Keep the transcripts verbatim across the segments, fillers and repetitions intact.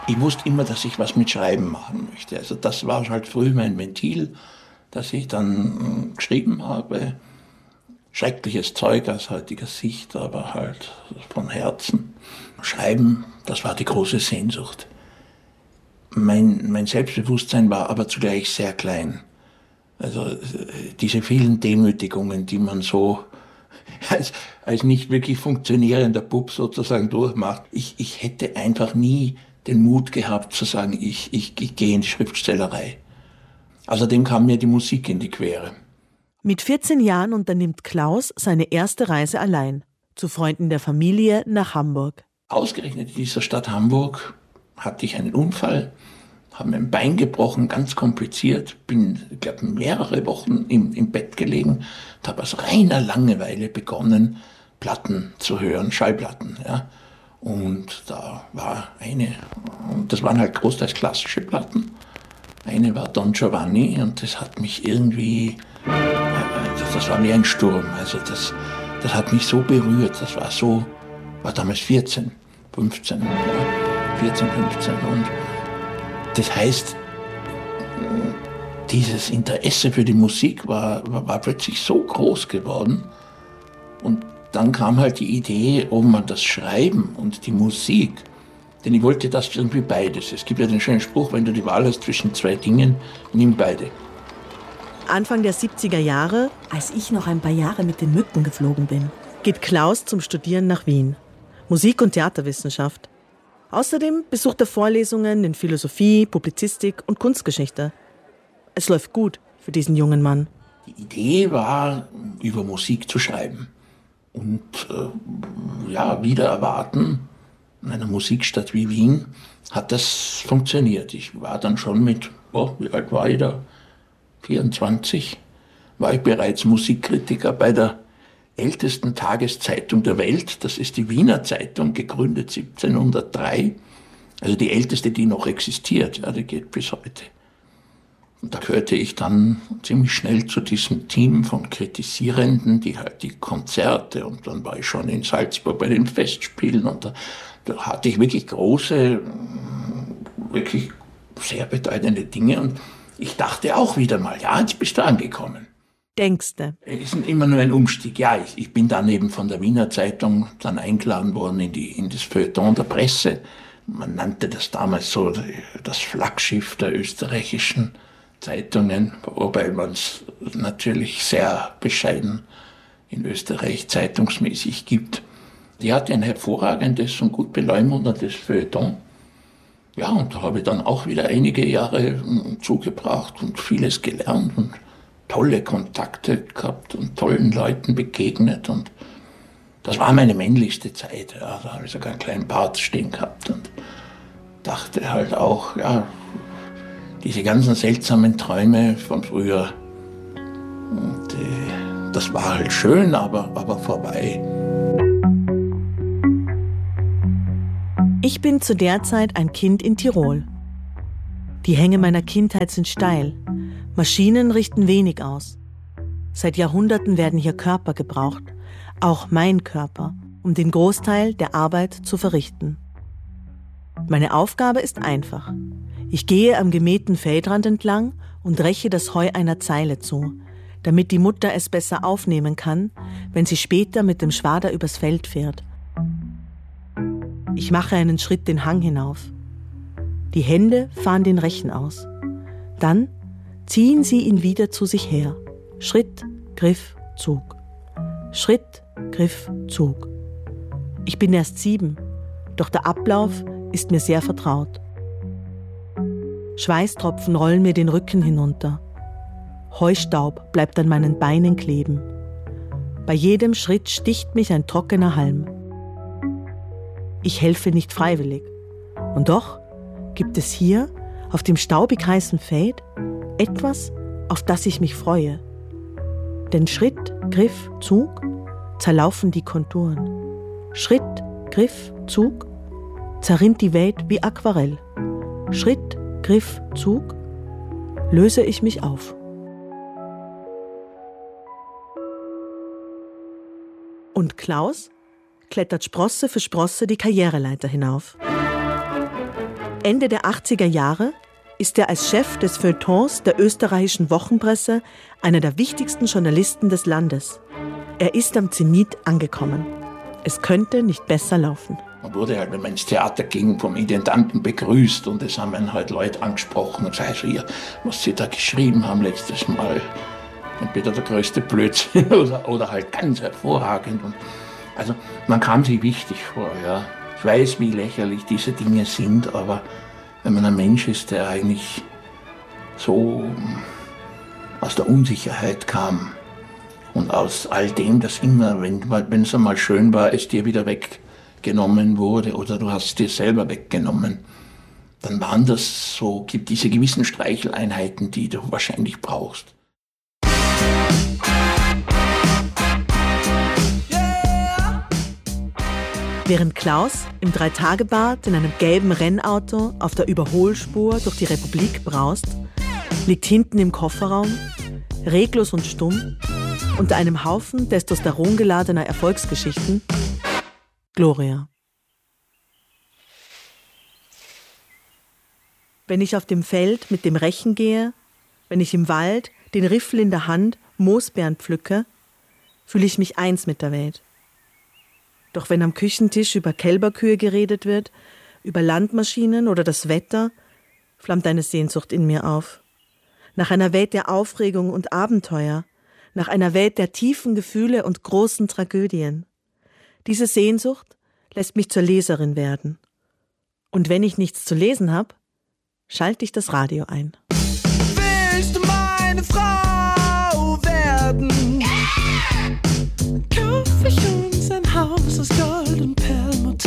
Ich wusste immer, dass ich was mit Schreiben machen möchte. Also das war halt früh mein Ventil, dass ich dann geschrieben habe. Schreckliches Zeug aus heutiger Sicht, aber halt von Herzen. Schreiben, das war die große Sehnsucht. Mein, mein Selbstbewusstsein war aber zugleich sehr klein. Also diese vielen Demütigungen, die man so als, als nicht wirklich funktionierender Bub sozusagen durchmacht. Ich, ich hätte einfach nie den Mut gehabt zu sagen, ich, ich, ich gehe in die Schriftstellerei. Außerdem kam mir die Musik in die Quere. Mit vierzehn Jahren unternimmt Klaus seine erste Reise allein, zu Freunden der Familie nach Hamburg. Ausgerechnet in dieser Stadt Hamburg hatte ich einen Unfall, habe mir ein Bein gebrochen, ganz kompliziert, bin, ich glaube, mehrere Wochen im, im Bett gelegen und habe aus reiner Langeweile begonnen, Platten zu hören, Schallplatten. Ja. Und da war eine, und das waren halt großteils klassische Platten. Eine war Don Giovanni und das hat mich irgendwie, das, das war wie ein Sturm, also das, das hat mich so berührt, das war so, war damals vierzehn, fünfzehn, ja, vierzehn, fünfzehn und das heißt, dieses Interesse für die Musik war, war, war plötzlich so groß geworden und dann kam halt die Idee, ob man das Schreiben und die Musik, denn ich wollte das irgendwie beides. Es gibt ja den schönen Spruch, wenn du die Wahl hast zwischen zwei Dingen, nimm beide. Anfang der siebziger Jahre, als ich noch ein paar Jahre mit den Mücken geflogen bin, geht Klaus zum Studieren nach Wien. Musik- und Theaterwissenschaft. Außerdem besucht er Vorlesungen in Philosophie, Publizistik und Kunstgeschichte. Es läuft gut für diesen jungen Mann. Die Idee war, über Musik zu schreiben. Und äh, ja, wieder erwarten, in einer Musikstadt wie Wien hat das funktioniert. Ich war dann schon mit, oh, wie alt war ich da? vierundzwanzig, war ich bereits Musikkritiker bei der ältesten Tageszeitung der Welt. Das ist die Wiener Zeitung, gegründet siebzehnhundertdrei. Also die älteste, die noch existiert. Ja, die geht bis heute. Und da gehörte ich dann ziemlich schnell zu diesem Team von Kritisierenden, die halt die Konzerte, und dann war ich schon in Salzburg bei den Festspielen und da, da hatte ich wirklich große, wirklich sehr bedeutende Dinge und ich dachte auch wieder mal, ja, jetzt bist du angekommen. Denkste. Es ist immer nur ein Umstieg. Ja, ich, ich bin dann eben von der Wiener Zeitung dann eingeladen worden in, die, in das Feuilleton der Presse. Man nannte das damals so das Flaggschiff der österreichischen Zeitungen, wobei man es natürlich sehr bescheiden in Österreich zeitungsmäßig gibt. Die hatte ein hervorragendes und gut beleumundetes Feuilleton. Ja, und da habe ich dann auch wieder einige Jahre zugebracht und vieles gelernt und tolle Kontakte gehabt und tollen Leuten begegnet. Und das war meine männlichste Zeit. Ja, da habe ich sogar einen kleinen Bart stehen gehabt und dachte halt auch, ja, diese ganzen seltsamen Träume von früher, und, äh, das war halt schön, aber, aber vorbei. Ich bin zu der Zeit ein Kind in Tirol. Die Hänge meiner Kindheit sind steil. Maschinen richten wenig aus. Seit Jahrhunderten werden hier Körper gebraucht, auch mein Körper, um den Großteil der Arbeit zu verrichten. Meine Aufgabe ist einfach. Ich gehe am gemähten Feldrand entlang und räche das Heu einer Zeile zu, damit die Mutter es besser aufnehmen kann, wenn sie später mit dem Schwader übers Feld fährt. Ich mache einen Schritt den Hang hinauf. Die Hände fahren den Rechen aus. Dann ziehen sie ihn wieder zu sich her. Schritt, Griff, Zug. Schritt, Griff, Zug. Ich bin erst sieben, doch der Ablauf ist mir sehr vertraut. Schweißtropfen rollen mir den Rücken hinunter. Heustaub bleibt an meinen Beinen kleben. Bei jedem Schritt sticht mich ein trockener Halm. Ich helfe nicht freiwillig. Und doch gibt es hier, auf dem staubig heißen Feld, etwas, auf das ich mich freue. Denn Schritt, Griff, Zug zerlaufen die Konturen. Schritt, Griff, Zug zerrinnt die Welt wie Aquarell. Schritt, Griff, Zug löse ich mich auf. Und Klaus klettert Sprosse für Sprosse die Karriereleiter hinauf. Ende der achtziger Jahre ist er als Chef des Feuilletons der österreichischen Wochenpresse einer der wichtigsten Journalisten des Landes. Er ist am Zenit angekommen. Es könnte nicht besser laufen. Man wurde halt, wenn man ins Theater ging, vom Intendanten begrüßt und es haben einen halt Leute angesprochen und gesagt, also ihr, was sie da geschrieben haben letztes Mal, entweder der größte Blödsinn oder, oder halt ganz hervorragend. Und also man kam sich wichtig vor, ja. Ich weiß, wie lächerlich diese Dinge sind, aber wenn man ein Mensch ist, der eigentlich so aus der Unsicherheit kam und aus all dem, das immer, wenn, wenn es einmal schön war, es dir wieder weggenommen wurde oder du hast es dir selber weggenommen, dann waren das so, gibt diese gewissen Streicheleinheiten, die du wahrscheinlich brauchst. Während Klaus im Dreitagebad in einem gelben Rennauto auf der Überholspur durch die Republik braust, liegt hinten im Kofferraum, reglos und stumm, unter einem Haufen testosterongeladener Erfolgsgeschichten, Gloria. Wenn ich auf dem Feld mit dem Rechen gehe, wenn ich im Wald den Riffel in der Hand Moosbeeren pflücke, fühle ich mich eins mit der Welt. Doch wenn am Küchentisch über Kälberkühe geredet wird, über Landmaschinen oder das Wetter, flammt eine Sehnsucht in mir auf. Nach einer Welt der Aufregung und Abenteuer, nach einer Welt der tiefen Gefühle und großen Tragödien. Diese Sehnsucht lässt mich zur Leserin werden. Und wenn ich nichts zu lesen habe, schalte ich das Radio ein. Willst du meine Frau werden? Kauf ich uns ein Haus aus Gold und Perlmutt.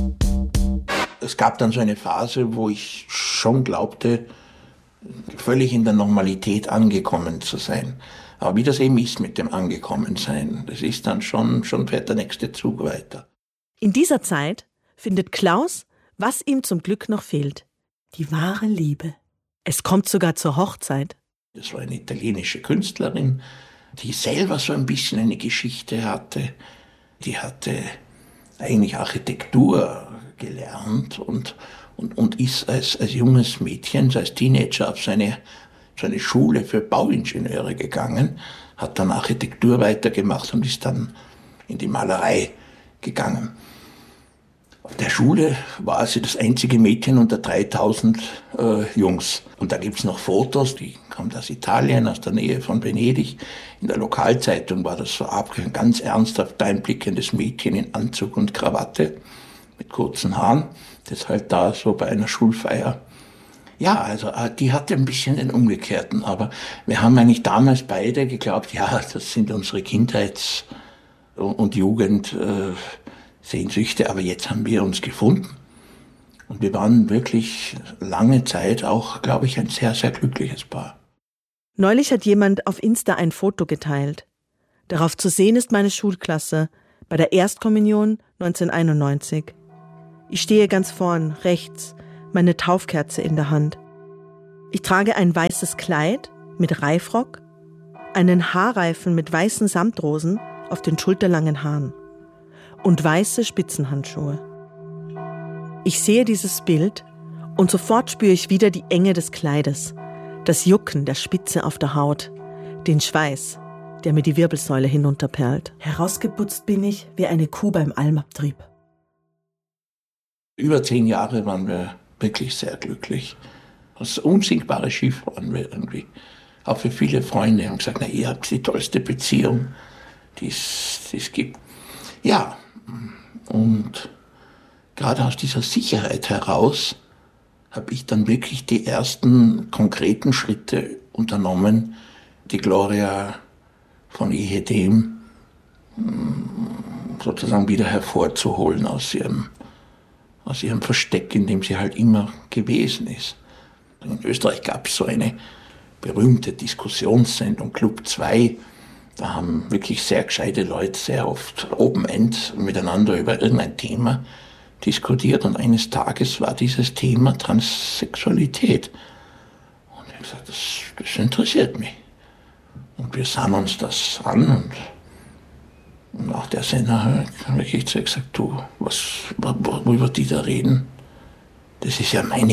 Es gab dann so eine Phase, wo ich schon glaubte, völlig in der Normalität angekommen zu sein. Aber wie das eben ist mit dem Angekommensein, das ist dann schon, schon fährt der nächste Zug weiter. In dieser Zeit findet Klaus, was ihm zum Glück noch fehlt. Die wahre Liebe. Es kommt sogar zur Hochzeit. Das war eine italienische Künstlerin, die selber so ein bisschen eine Geschichte hatte. Die hatte eigentlich Architektur gelernt und, und, und ist als, als junges Mädchen, als Teenager auf seine, seine Schule für Bauingenieure gegangen, hat dann Architektur weitergemacht und ist dann in die Malerei gegangen. Auf der Schule war sie das einzige Mädchen unter dreitausend äh, Jungs. Und da gibt's noch Fotos, die kommt aus Italien, aus der Nähe von Venedig. In der Lokalzeitung war das so ein ganz ernsthaft einblickendes Mädchen in Anzug und Krawatte mit kurzen Haaren. Das halt da so bei einer Schulfeier. Ja, also die hatte ein bisschen den Umgekehrten. Aber wir haben eigentlich damals beide geglaubt, ja, das sind unsere Kindheits- und Jugend- äh, Sehnsüchte, aber jetzt haben wir uns gefunden. Und wir waren wirklich lange Zeit auch, glaube ich, ein sehr, sehr glückliches Paar. Neulich hat jemand auf Insta ein Foto geteilt. Darauf zu sehen ist meine Schulklasse bei der Erstkommunion neunzehnhunderteinundneunzig. Ich stehe ganz vorn, rechts, meine Taufkerze in der Hand. Ich trage ein weißes Kleid mit Reifrock, einen Haarreifen mit weißen Samtrosen auf den schulterlangen Haaren und weiße Spitzenhandschuhe. Ich sehe dieses Bild und sofort spüre ich wieder die Enge des Kleides, das Jucken der Spitze auf der Haut, den Schweiß, der mir die Wirbelsäule hinunterperlt. Herausgeputzt bin ich wie eine Kuh beim Almabtrieb. Über zehn Jahre waren wir wirklich sehr glücklich. Das unsinkbare Schiff waren wir irgendwie. Auch für viele Freunde haben gesagt, na, ihr habt die tollste Beziehung, die es gibt. Ja, und gerade aus dieser Sicherheit heraus habe ich dann wirklich die ersten konkreten Schritte unternommen, die Gloria von ehedem sozusagen wieder hervorzuholen aus ihrem, aus ihrem Versteck, in dem sie halt immer gewesen ist. In Österreich gab es so eine berühmte Diskussionssendung, Club zwei. Da haben wirklich sehr gescheite Leute sehr oft Open-End miteinander über irgendein Thema diskutiert. Und eines Tages war dieses Thema Transsexualität. Und ich habe gesagt, das, das interessiert mich. Und wir sahen uns das an. Und, und nach der Sendung habe ich wirklich zu ihr gesagt, du, was, worüber die da reden, das ist ja meine